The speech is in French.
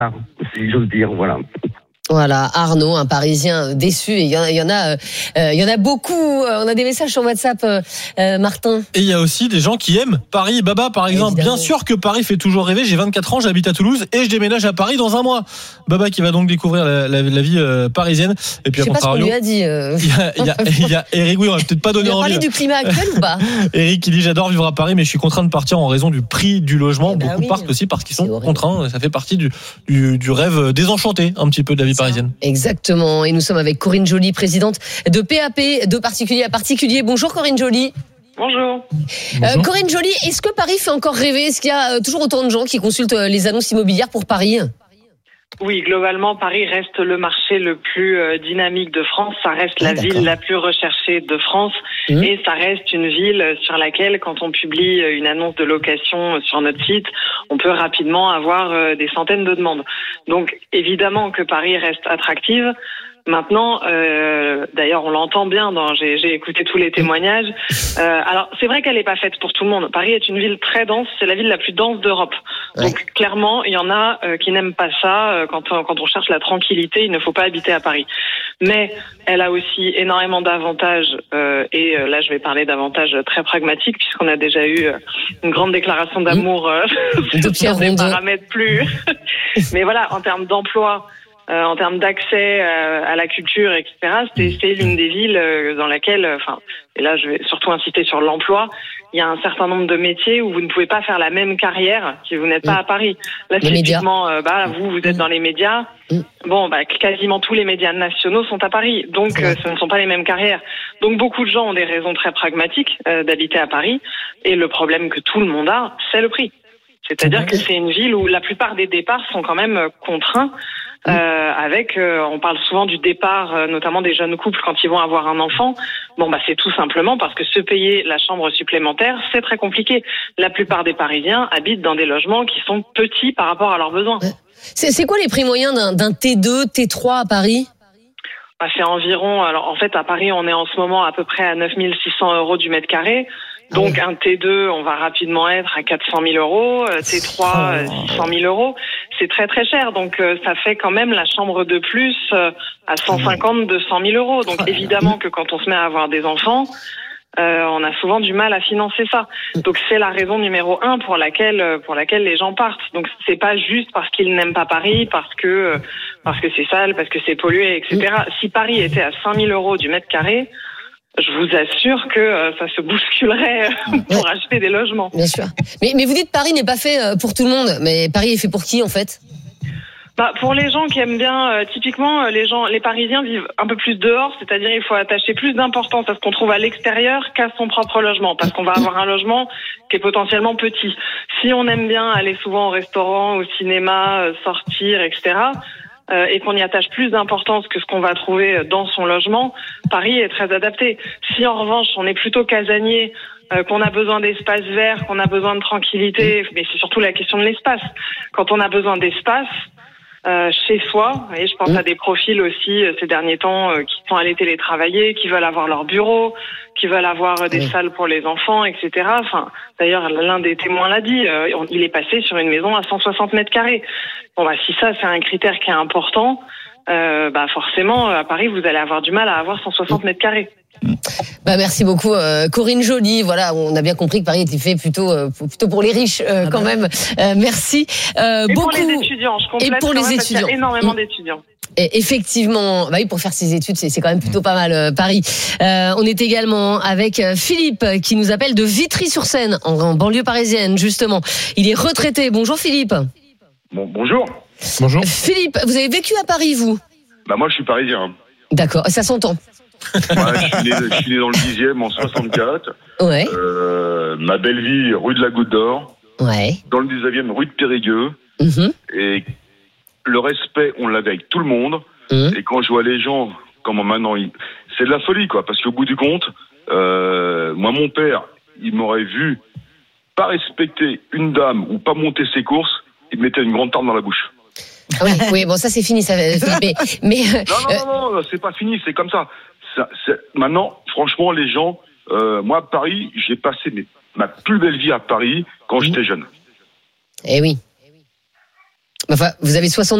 si j'ose dire, voilà. Voilà, Arnaud, un Parisien déçu. Et il y en a beaucoup. On a des messages sur WhatsApp, Martin. Et il y a aussi des gens qui aiment Paris. Baba, par exemple. Évidemment. Bien sûr que Paris fait toujours rêver. J'ai 24 ans, j'habite à Toulouse et je déménage à Paris dans un mois. Baba qui va donc découvrir la vie parisienne. Et puis, Je sais pas ce qu'on lui a dit. Il y a Eric, oui, on va peut-être pas donner Il a envie. parlé du climat actuel ou pas? Eric qui dit j'adore vivre à Paris mais je suis contraint de partir en raison du prix du logement. Beaucoup partent aussi parce qu'ils sont contraints. Ça fait partie du rêve désenchanté un petit peu de la vie parisienne. Exactement. Et nous sommes avec Corinne Joly, présidente de PAP, de particulier à particulier. Bonjour Corinne Joly. Bonjour. Corinne Joly, est-ce que Paris fait encore rêver? Est-ce qu'il y a toujours autant de gens qui consultent les annonces immobilières pour Paris? Oui, globalement, Paris reste le marché le plus dynamique de France. Ça reste la ville la plus recherchée de France. Et ça reste une ville sur laquelle, quand on publie une annonce de location sur notre site, on peut rapidement avoir des centaines de demandes. Donc, évidemment que Paris reste attractive. Maintenant, d'ailleurs, on l'entend bien. J'ai écouté tous les témoignages. Alors, c'est vrai qu'elle n'est pas faite pour tout le monde. Paris est une ville très dense. C'est la ville la plus dense d'Europe. Donc, clairement, il y en a qui n'aiment pas ça. Quand on cherche la tranquillité, il ne faut pas habiter à Paris. Mais elle a aussi énormément d'avantages. Et là, je vais parler d'avantages très pragmatiques, puisqu'on a déjà eu une grande déclaration d'amour sur des paramètres plus. Mais voilà, en termes d'emploi. En termes d'accès à la culture, etc., c'est l'une des villes dans laquelle, et là je vais surtout insister sur l'emploi, il y a un certain nombre de métiers où vous ne pouvez pas faire la même carrière si vous n'êtes pas à Paris. Là, typiquement, vous êtes dans les médias. Quasiment tous les médias nationaux sont à Paris, donc ce ne sont pas les mêmes carrières. Donc beaucoup de gens ont des raisons très pragmatiques d'habiter à Paris, et le problème que tout le monde a, c'est le prix. C'est-à-dire que c'est une ville où la plupart des départs sont quand même contraints. On parle souvent du départ, notamment des jeunes couples quand ils vont avoir un enfant. C'est tout simplement parce que se payer la chambre supplémentaire, c'est très compliqué. La plupart des Parisiens habitent dans des logements qui sont petits par rapport à leurs besoins. C'est quoi les prix moyens d'un T2, T3 à Paris? C'est environ, alors en fait à Paris on est en ce moment à peu près à 9 600 euros du mètre carré. Donc un T2, on va rapidement être à 400 000 euros, T3, 600 000 euros. C'est très très cher, donc ça fait quand même la chambre de plus à 150, 200 000 euros. Donc évidemment que quand on se met à avoir des enfants, on a souvent du mal à financer ça. Donc c'est la raison numéro 1 pour laquelle les gens partent. Donc c'est pas juste parce qu'ils n'aiment pas Paris, parce que c'est sale, parce que c'est pollué, etc. Si Paris était à 5 000 euros du mètre carré, je vous assure que ça se bousculerait pour acheter des logements. Bien sûr. Mais vous dites Paris n'est pas fait pour tout le monde. Mais Paris est fait pour qui en fait? Pour les gens qui aiment bien, typiquement, les Parisiens vivent un peu plus dehors, c'est-à-dire il faut attacher plus d'importance à ce qu'on trouve à l'extérieur qu'à son propre logement, parce qu'on va avoir un logement qui est potentiellement petit. Si on aime bien aller souvent au restaurant, au cinéma, sortir, etc., et qu'on y attache plus d'importance que ce qu'on va trouver dans son logement, Paris est très adapté. Si en revanche on est plutôt casanier, qu'on a besoin d'espace vert, qu'on a besoin de tranquillité, mais c'est surtout la question de l'espace. Quand on a besoin d'espace chez soi, et je pense à des profils aussi ces derniers temps qui sont allés télétravailler, qui veulent avoir leur bureau, qui veulent avoir des salles pour les enfants, etc. D'ailleurs, l'un des témoins l'a dit, il est passé sur une maison à 160 mètres carrés. Si ça, c'est un critère qui est important, forcément, à Paris, vous allez avoir du mal à avoir 160 mètres carrés. Merci beaucoup, Corinne Joly. Voilà, on a bien compris que Paris était fait plutôt pour les riches, quand même. Merci. Et pour les étudiants, je complète. Et pour les étudiants. Il y a énormément d'étudiants. Et effectivement, pour faire ses études, c'est quand même plutôt pas mal, Paris. On est également avec Philippe, qui nous appelle de Vitry-sur-Seine, en banlieue parisienne, justement. Il est retraité. Bonjour, Philippe. Bonjour. Bonjour. Philippe, vous avez vécu à Paris, vous? Moi, je suis parisien. D'accord, ça s'entend. Je suis né dans le 10e en 64. Ouais. Ma belle vie, rue de la Goutte d'Or. Ouais. Dans le 19e, rue de Périgueux. Et le respect, on l'avait avec tout le monde. Et quand je vois les gens, comment maintenant, c'est de la folie, quoi. Parce qu'au bout du compte, moi, mon père, il m'aurait vu pas respecter une dame ou pas monter ses courses, il me mettait une grande tarte dans la bouche. Oui, ça c'est fini, ça. Mais non, c'est pas fini, c'est comme ça. Maintenant, franchement, les gens, moi, à Paris, j'ai passé ma plus belle vie à Paris quand j'étais jeune. Eh oui. Enfin, vous avez 60